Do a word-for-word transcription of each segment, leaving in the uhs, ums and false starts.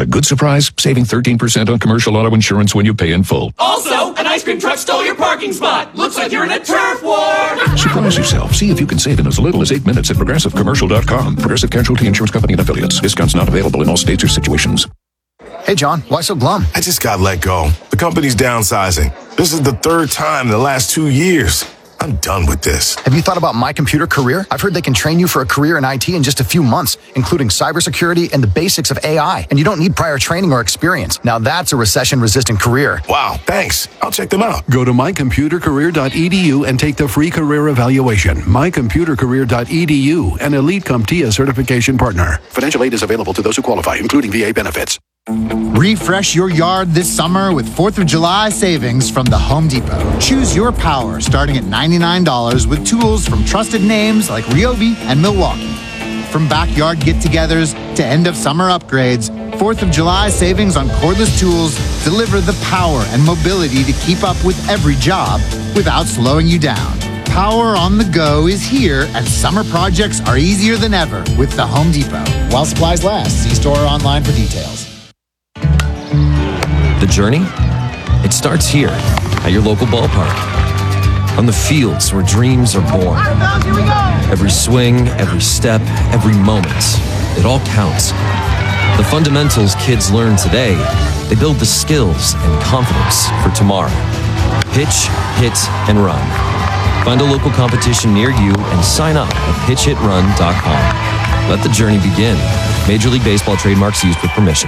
a good surprise? Saving thirteen percent on commercial auto insurance when you pay in full. Also, an ice cream truck stole your parking spot. Looks like you're in a turf war. Surprise yourself. See if you can save in as little as eight minutes at progressive commercial dot com. Progressive Casualty Insurance Company and affiliates. Discounts not available in all states or situations. Hey, John, why so glum? I just got let go. The company's downsizing. This is the third time in the last two years. I'm done with this. Have you thought about My Computer Career? I've heard they can train you for a career in I T in just a few months, including cybersecurity and the basics of A I. And you don't need prior training or experience. Now that's a recession-resistant career. Wow, thanks. I'll check them out. Go to my computer career dot e d u and take the free career evaluation. my computer career dot e d u, an Elite CompTIA certification partner. Financial aid is available to those who qualify, including V A benefits. Refresh your yard this summer with fourth of July savings from the Home Depot. Choose your power starting at ninety-nine dollars with tools from trusted names like Ryobi and Milwaukee. From backyard get-togethers to end-of-summer upgrades, fourth of July savings on cordless tools deliver the power and mobility to keep up with every job without slowing you down. Power on the go is here, and summer projects are easier than ever with the Home Depot. While supplies last, see store or online for details. The journey? It starts here, at your local ballpark. On the fields where dreams are born. Every swing, every step, every moment, it all counts. The fundamentals kids learn today, they build the skills and confidence for tomorrow. Pitch, hit, and run. Find a local competition near you and sign up at pitch hit run dot com. Let the journey begin. Major League Baseball trademarks used with permission.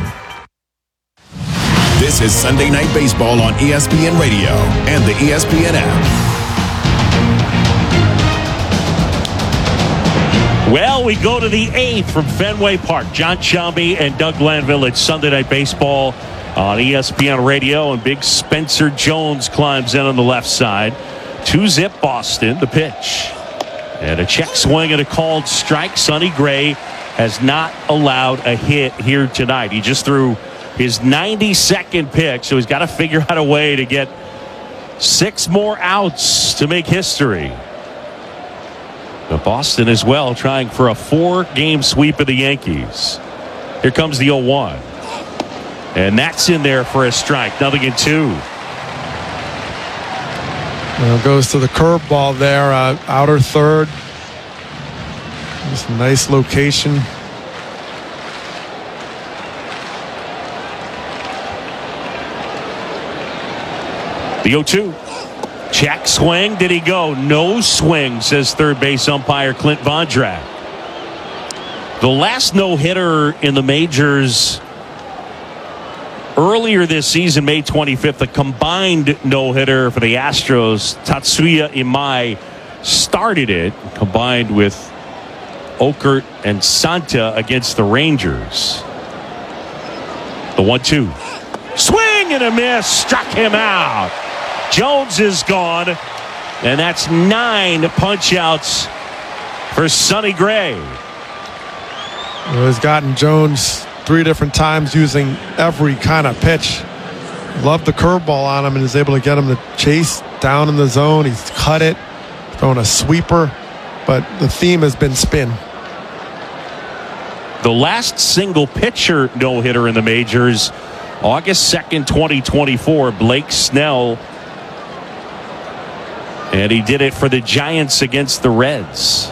This is Sunday Night Baseball on E S P N Radio and the E S P N app. Well, we go to the eighth from Fenway Park. John Shelby and Doug Glanville. It's Sunday Night Baseball on E S P N Radio, and big Spencer Jones climbs in on the left side. Two-zip Boston, the pitch. And a check swing and a called strike. Sonny Gray has not allowed a hit here tonight. He just threw his ninety-second pitch, so he's got to figure out a way to get six more outs to make history. But Boston as well trying for a four-game sweep of the Yankees. Here comes the oh one. And that's in there for a strike. Nothing in two. Well, goes to the curveball there, uh, outer third. Just a nice location. The oh two. Check swing. Did he go? No swing, says third base umpire Clint Vondrak. The last no-hitter in the majors earlier this season, May twenty-fifth, a combined no-hitter for the Astros. Tatsuya Imai started it, combined with Okert and Santa against the Rangers. The one two. Swing and a miss. Struck him out. Jones is gone, and that's nine punch-outs for Sonny Gray. Well, he's gotten Jones three different times using every kind of pitch. Loved the curveball on him and is able to get him to chase down in the zone. He's cut it, thrown a sweeper, but the theme has been spin. The last single pitcher no-hitter in the majors, August second, twenty twenty-four, Blake Snell. And he did it for the Giants against the Reds.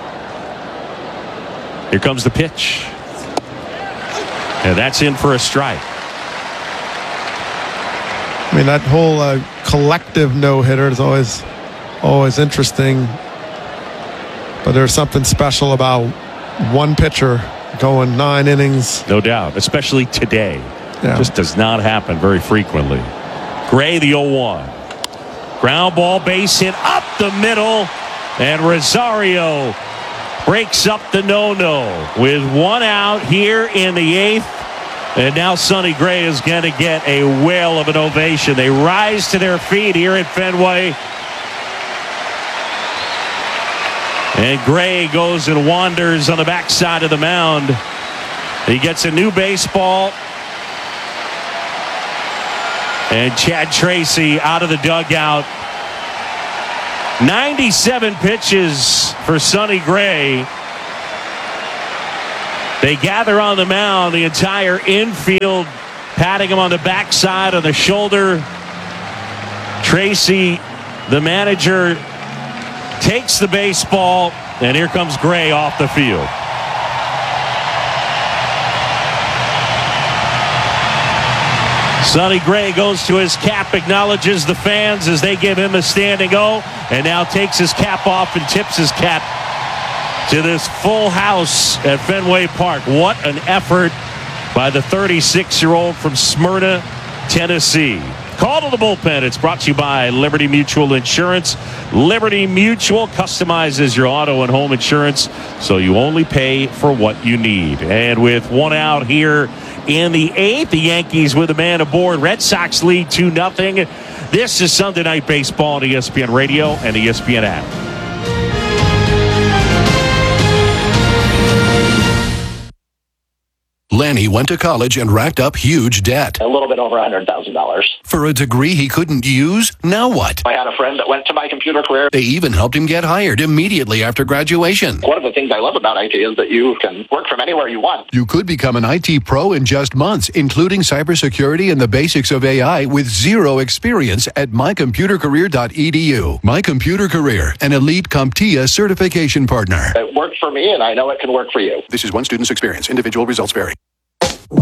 Here comes the pitch. And that's in for a strike. I mean, that whole uh, collective no-hitter is always, always interesting. But there's something special about one pitcher going nine innings. No doubt, especially today. Yeah. Just does not happen very frequently. Gray, the oh one. Ground ball, base hit up the middle, and Rosario breaks up the no-no with one out here in the eighth. And now Sonny Gray is going to get a whale of an ovation. They rise to their feet here at Fenway. And Gray goes and wanders on the backside of the mound. He gets a new baseball. And Chad Tracy out of the dugout. ninety-seven pitches for Sonny Gray. They gather on the mound, the entire infield patting him on the backside of the shoulder. Tracy, the manager, takes the baseball, and here comes Gray off the field. Sonny Gray goes to his cap, acknowledges the fans as they give him a standing O, and now takes his cap off and tips his cap to this full house at Fenway Park. What an effort by the thirty-six-year-old from Smyrna, Tennessee. Call to the bullpen. It's brought to you by Liberty Mutual Insurance. Liberty Mutual customizes your auto and home insurance so you only pay for what you need. And with one out here in the eighth, the Yankees with a man aboard. Red Sox lead two nothing. This is Sunday Night Baseball on E S P N Radio and the E S P N app. Lanny went to college and racked up huge debt. A little bit over one hundred thousand dollars. For a degree he couldn't use? Now what? I had a friend that went to my computer career. They even helped him get hired immediately after graduation. One of the things I love about I T is that you can work from anywhere you want. You could become an I T pro in just months, including cybersecurity and the basics of A I with zero experience at my computer career dot e d u. My Computer Career, an elite CompTIA certification partner. It worked for me, and I know it can work for you. This is one student's experience. Individual results vary.